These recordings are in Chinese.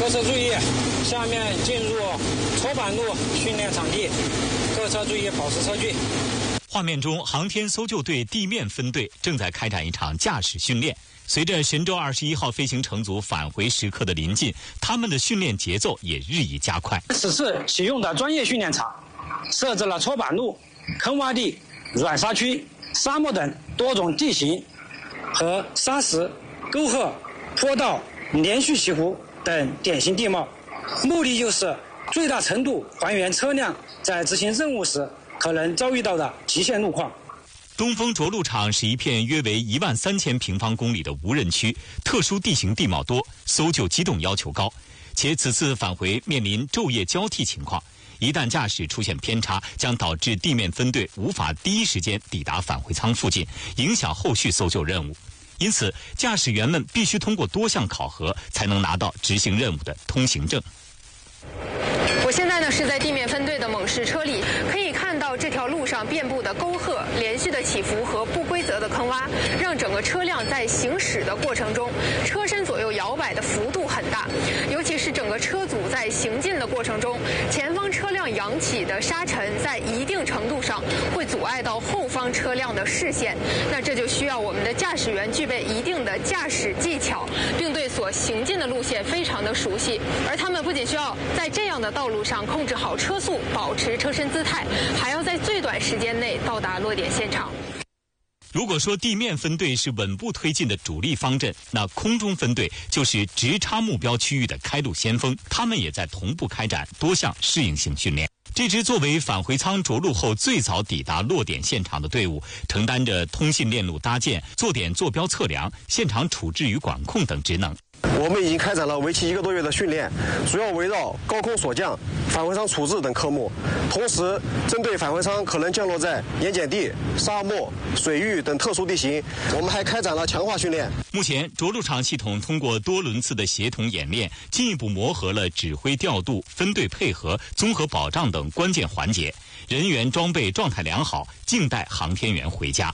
各车注意，下面进入搓板路训练场地，各车注意保持车距。 画面中，航天搜救队地面分队正在开展一场驾驶训练。随着神舟21号飞行乘组返回时刻的临近，他们的训练节奏也日益加快。 此次启用的专业训练场设置了搓板路、坑洼地、软沙区、沙漠等多种地形和沙石、沟壑、坡道、连续起伏等典型地貌，目的就是最大程度还原车辆在执行任务时可能遭遇到的极限路况。 东风着陆场是一片约为13000平方公里的无人区，特殊地形地貌多，搜救机动要求高，且此次返回面临昼夜交替情况，一旦驾驶出现偏差，将导致地面分队无法第一时间抵达返回舱附近，影响后续搜救任务。因此，驾驶员们必须通过多项考核，才能拿到执行任务的通行证。 我现在呢是在地面分队的猛士车里，可以看到这条路上遍布的沟壑、连续的起伏和不规则的坑洼，让整个车辆在行驶的过程中，车身左右摇摆的幅度很大。尤其是整个车组在行进的过程中，前方车辆扬起的沙尘在一定程度上会阻碍到后方车辆的视线。那这就需要我们的驾驶员具备一定的驾驶技巧，并对所行进的路线非常的熟悉。而他们不仅需要在这样的道路上控制好车速，保持车身姿态，还要在最短时间内到达落点现场。 如果说地面分队是稳步推进的主力方阵，那空中分队就是直插目标区域的开路先锋，他们也在同步开展多项适应性训练。这支作为返回舱着陆后最早抵达落点现场的队伍，承担着通信链路搭建、坐点坐标测量、现场处置与管控等职能。 我们已经开展了为期1个多月的训练，主要围绕高空锁降、返回舱处置等科目，同时针对返回舱可能降落在盐碱地、沙漠、水域等特殊地形，我们还开展了强化训练。 目前，着陆场系统通过多轮次的协同演练，进一步磨合了指挥调度、分队配合、综合保障等关键环节，人员装备状态良好，静待航天员回家。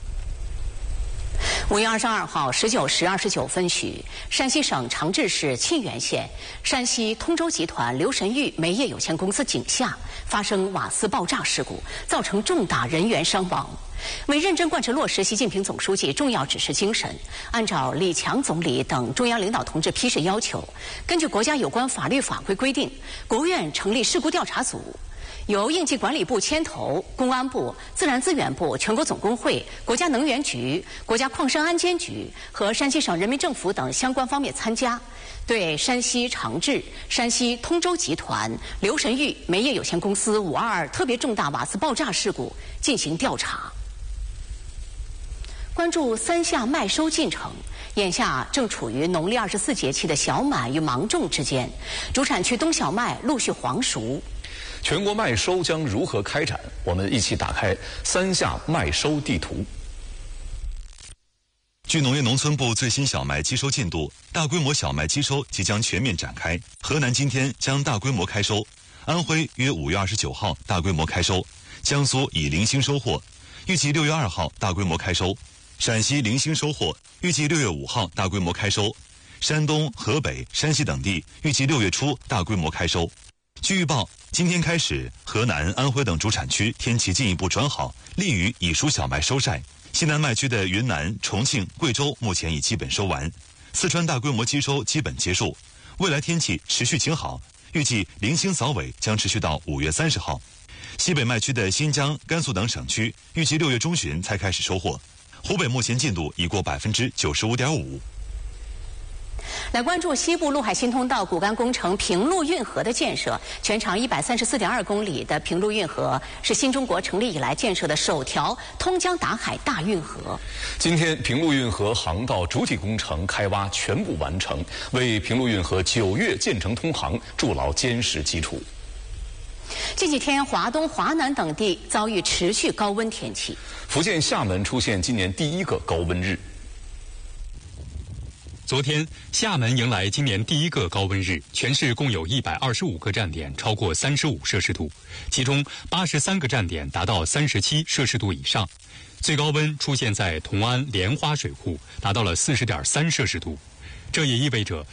5月22号19时29分许，山西省长治市沁源县山西通州集团刘神玉煤业有限公司井下发生瓦斯爆炸事故，造成重大人员伤亡。为认真贯彻落实习近平总书记重要指示精神，按照李强总理等中央领导同志批示要求，根据国家有关法律法规规定，国务院成立事故调查组，由应急管理部牵头，公安部、自然资源部、全国总工会、国家能源局、国家矿山安监局和山西省人民政府等相关方面参加，对山西长治、山西通州集团刘神玉煤业有限公司522特别重大瓦斯爆炸事故进行调查。关注三夏麦收进程，眼下正处于农历24节气的小满与芒种之间，主产区冬小麦陆续黄熟。 全国麦收将如何开展？我们一起打开三夏麦收地图。 据农业农村部最新小麦机收进度，大规模小麦机收即将全面展开。河南今天将大规模开收，安徽约5月29号大规模开收，江苏已零星收获，预计6月2号大规模开收。陕西零星收获，预计6月5号大规模开收。山东、河北、山西等地预计6月初大规模开收。据预报，今天开始，河南、安徽等主产区天气进一步转好，利于已熟小麦收晒。西南麦区的云南、重庆、贵州目前已基本收完，四川大规模机收基本结束。未来天气持续晴好，预计零星早尾将持续到5月30号。西北麦区的新疆、甘肃等省区预计6月中旬才开始收获。湖北目前进度已过95.5%。 来关注西部陆海新通道骨干工程平陆运河的建设，全长134.2公里的平陆运河是新中国成立以来建设的首条通江达海大运河。 今天，平陆运河航道主体工程开挖全部完成，为平陆运河9月建成通航筑牢坚实基础。 这几天，华东、华南等地遭遇持续高温天气。 福建厦门出现今年第1个高温日。 昨天，厦门迎来今年第1个高温日，全市共有125个站点超过35摄氏度，其中83个站点达到37摄氏度以上，最高温出现在同安莲花水库，达到了40.3摄氏度。这也意味着